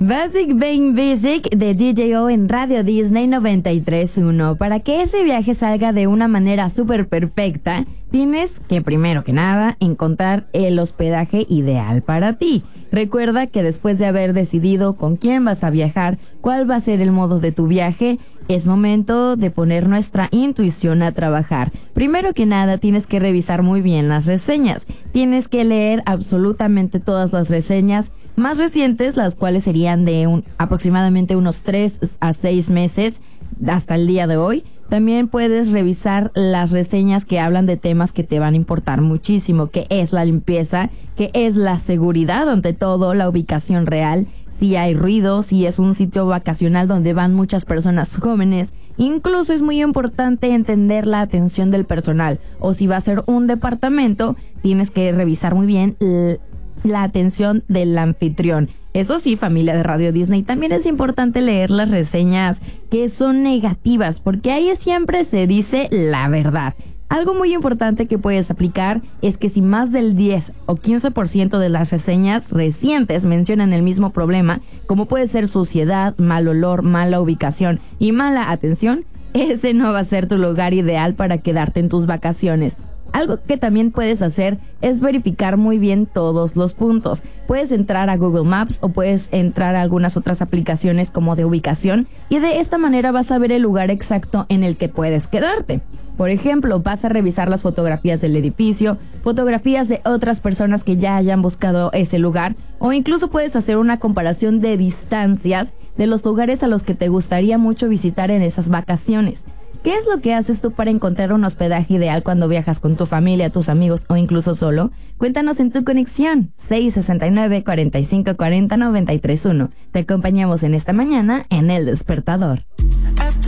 Basic Being Basic de DJO en Radio Disney 93.1. Para que ese viaje salga de una manera súper perfecta, tienes que, primero que nada, encontrar el hospedaje ideal para ti. Recuerda que después de haber decidido con quién vas a viajar, cuál va a ser el modo de tu viaje, es momento de poner nuestra intuición a trabajar. Primero que nada, tienes que revisar muy bien las reseñas. Tienes que leer absolutamente todas las reseñas más recientes, las cuales serían de aproximadamente unos 3 a 6 meses hasta el día de hoy. También puedes revisar las reseñas que hablan de temas que te van a importar muchísimo, que es la limpieza, que es la seguridad, ante todo, la ubicación real, si hay ruido, si es un sitio vacacional donde van muchas personas jóvenes. Incluso es muy importante entender la atención del personal, o si va a ser un departamento, tienes que revisar muy bien la atención del anfitrión. Eso sí, familia de Radio Disney, también es importante leer las reseñas que son negativas, porque ahí siempre se dice la verdad. Algo muy importante que puedes aplicar es que si más del 10 o 15% de las reseñas recientes mencionan el mismo problema, como puede ser suciedad, mal olor, mala ubicación y mala atención, ese no va a ser tu lugar ideal para quedarte en tus vacaciones. Algo que también puedes hacer es verificar muy bien todos los puntos. Puedes entrar a Google Maps o puedes entrar a algunas otras aplicaciones como de ubicación, y de esta manera vas a ver el lugar exacto en el que puedes quedarte. Por ejemplo, vas a revisar las fotografías del edificio, fotografías de otras personas que ya hayan buscado ese lugar, o incluso puedes hacer una comparación de distancias de los lugares a los que te gustaría mucho visitar en esas vacaciones. ¿Qué es lo que haces tú para encontrar un hospedaje ideal cuando viajas con tu familia, tus amigos o incluso solo? Cuéntanos en tu conexión 669-4540-931. Te acompañamos en esta mañana en El Despertador.